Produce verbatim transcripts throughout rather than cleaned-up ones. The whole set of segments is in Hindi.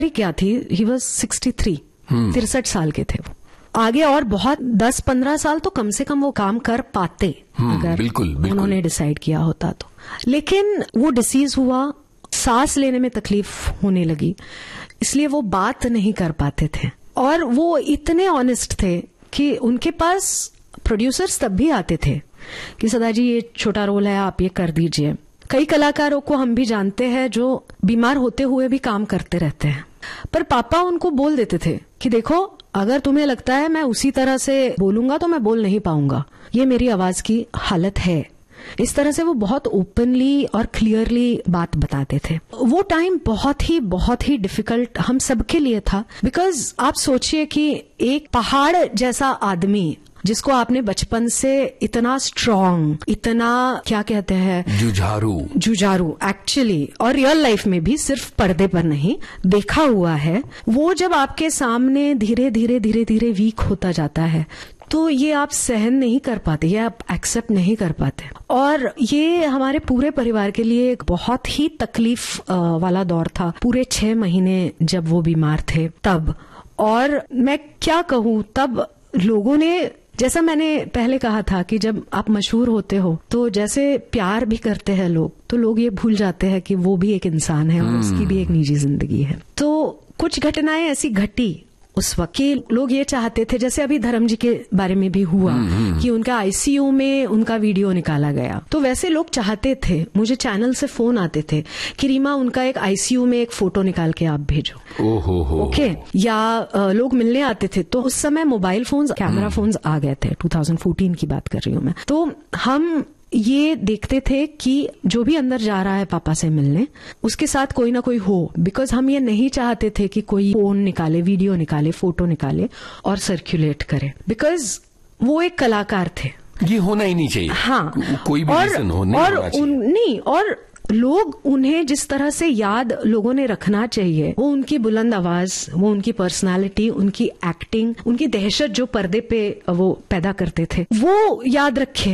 क्या थी, ही वॉज सिक्सटी थ्री, तिरसठ साल के थे वो। आगे और बहुत दस पंद्रह साल तो कम से कम वो काम कर पाते अगर बिल्कुल, बिल्कुल। उन्होंने डिसाइड किया होता तो। लेकिन वो डिसीज हुआ, सांस लेने में तकलीफ होने लगी, इसलिए वो बात नहीं कर पाते थे। और वो इतने ऑनेस्ट थे कि उनके पास प्रोड्यूसर्स तब भी आते थे कि सदा जी ये छोटा रोल है, आप ये कर दीजिए। कई कलाकारों को हम भी जानते हैं जो बीमार होते हुए भी काम करते रहते हैं, पर पापा उनको बोल देते थे कि देखो, अगर तुम्हें लगता है मैं उसी तरह से बोलूंगा तो मैं बोल नहीं पाऊंगा, ये मेरी आवाज की हालत है। इस तरह से वो बहुत ओपनली और क्लियरली बात बताते थे। वो टाइम बहुत ही बहुत ही डिफिकल्ट हम सबके लिए था, बिकॉज आप सोचिए कि एक पहाड़ जैसा आदमी जिसको आपने बचपन से इतना स्ट्रांग, इतना क्या कहते हैं, जुझारू जुझारू एक्चुअली और रियल लाइफ में भी, सिर्फ पर्दे पर नहीं, देखा हुआ है, वो जब आपके सामने धीरे धीरे धीरे धीरे वीक होता जाता है तो ये आप सहन नहीं कर पाते, ये आप एक्सेप्ट नहीं कर पाते। और ये हमारे पूरे परिवार के लिए एक बहुत ही तकलीफ वाला दौर था, पूरे छह महीने जब वो बीमार थे तब। और मैं क्या कहूँ, तब लोगों ने, जैसा मैंने पहले कहा था कि जब आप मशहूर होते हो तो जैसे प्यार भी करते हैं लोग, तो लोग ये भूल जाते हैं कि वो भी एक इंसान है और उसकी भी एक निजी जिंदगी है। तो कुछ घटनाएं ऐसी घटी उस वक्त कि लोग ये चाहते थे, जैसे अभी धर्म जी के बारे में भी हुआ कि उनका आईसीयू में उनका वीडियो निकाला गया, तो वैसे लोग चाहते थे, मुझे चैनल से फोन आते थे कि रीमा उनका एक आईसीयू में एक फोटो निकाल के आप भेजो। ओहो हो। ओके। या आ, लोग मिलने आते थे, तो उस समय मोबाइल फोन्स, कैमरा फोन्स आ गए थे, दो हज़ार चौदह की बात कर रही हूँ मैं। तो हम ये देखते थे कि जो भी अंदर जा रहा है पापा से मिलने, उसके साथ कोई ना कोई हो, बिकॉज हम ये नहीं चाहते थे कि कोई फोन निकाले, वीडियो निकाले, फोटो निकाले और सर्कुलेट करे, बिकॉज वो एक कलाकार थे। ये होना ही नहीं चाहिए। हाँ, कोई भी रीजन हो नहीं और होना चाहिए। उन, नहीं और लोग उन्हें जिस तरह से याद लोगों ने रखना चाहिए, वो उनकी बुलंद आवाज, वो उनकी पर्सनालिटी, उनकी एक्टिंग, उनकी दहशत जो पर्दे पे वो पैदा करते थे, वो याद रखे।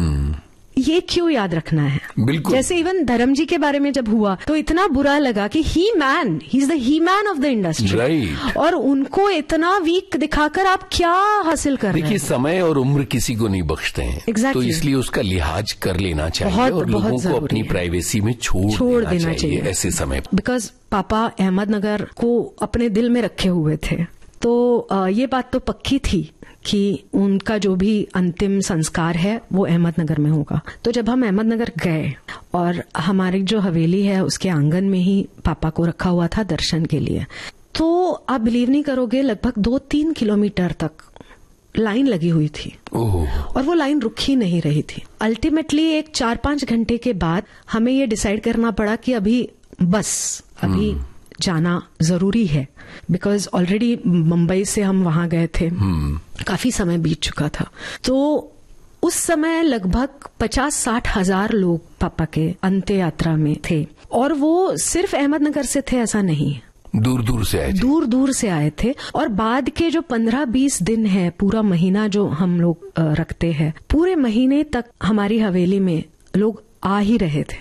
ये क्यों याद रखना है? बिल्कुल। जैसे इवन धर्म जी के बारे में जब हुआ तो इतना बुरा लगा कि ही man, he is the he man of the industry, right. और उनको इतना वीक दिखाकर आप क्या हासिल कर रहे हैं? देखिए, समय और उम्र किसी को नहीं बख्शते हैं। Exactly. तो इसलिए उसका लिहाज कर लेना चाहिए बहुत, और बहुत लोगों को अपनी है। प्राइवेसी में छोड़, छोड़ देना, देना चाहिए, चाहिए ऐसे समय। बिकॉज पापा अहमदनगर को अपने दिल में रखे हुए थे, तो ये बात तो पक्की थी कि उनका जो भी अंतिम संस्कार है वो अहमदनगर में होगा। तो जब हम अहमदनगर गए और हमारी जो हवेली है उसके आंगन में ही पापा को रखा हुआ था दर्शन के लिए, तो आप बिलीव नहीं करोगे, लगभग दो तीन किलोमीटर तक लाइन लगी हुई थी। ओहो। और वो लाइन रुक ही नहीं रही थी। अल्टीमेटली एक चार पांच घंटे के बाद हमें ये डिसाइड करना पड़ा कि अभी बस, अभी जाना जरूरी है, बिकॉज ऑलरेडी मुंबई से हम वहां गए थे, काफी समय बीत चुका था। तो उस समय लगभग पचास साठ हजार लोग पापा के अंत्य यात्रा में थे, और वो सिर्फ अहमदनगर से थे ऐसा नहीं, दूर दूर से आए थे। दूर दूर से आए थे। और बाद के जो पंद्रह बीस दिन है, पूरा महीना जो हम लोग रखते हैं, पूरे महीने तक हमारी हवेली में लोग आ ही रहे थे,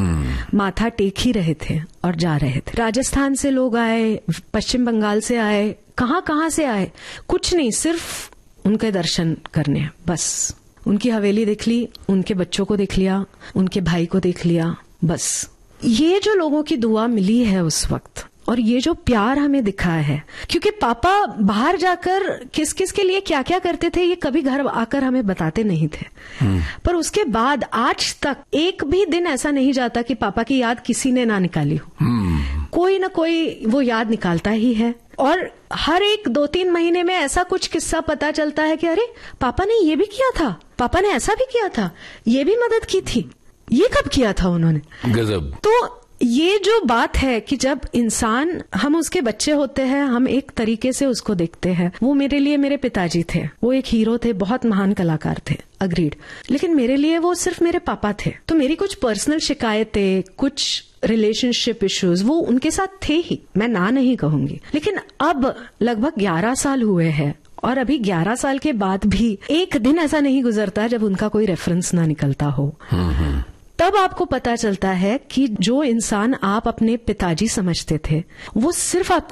माथा टेक ही रहे थे और जा रहे थे। राजस्थान से लोग आए, पश्चिम बंगाल से आए, कहाँ कहाँ से आए, कुछ नहीं, सिर्फ उनके दर्शन करने, बस उनकी हवेली देख ली, उनके बच्चों को देख लिया, उनके भाई को देख लिया, बस। ये जो लोगों की दुआ मिली है उस वक्त, और ये जो प्यार हमें दिखा है, क्योंकि पापा बाहर जाकर किस किस के लिए क्या क्या करते थे ये कभी घर आकर हमें बताते नहीं थे, पर उसके बाद आज तक एक भी दिन ऐसा नहीं जाता कि पापा की याद किसी ने ना निकाली हो। कोई ना कोई वो याद निकालता ही है, और हर एक दो तीन महीने में ऐसा कुछ किस्सा पता चलता है कि अरे पापा ने ये भी किया था, पापा ने ऐसा भी किया था, ये भी मदद की थी, ये कब किया था उन्होंने। गजब। तो ये जो बात है कि जब इंसान, हम उसके बच्चे होते हैं, हम एक तरीके से उसको देखते हैं। वो मेरे लिए मेरे पिताजी थे, वो एक हीरो थे, बहुत महान कलाकार थे, अग्रीड, लेकिन मेरे लिए वो सिर्फ मेरे पापा थे। तो मेरी कुछ पर्सनल शिकायतें, कुछ रिलेशनशिप इश्यूज वो उनके साथ थे ही, मैं ना नहीं कहूंगी। लेकिन अब लगभग ग्यारह साल हुए हैं, और अभी ग्यारह साल के बाद भी एक दिन ऐसा नहीं गुजरता जब उनका कोई रेफरेंस ना निकलता हो। तब आपको पता चलता है कि जो इंसान आप अपने पिताजी समझते थे वो सिर्फ आप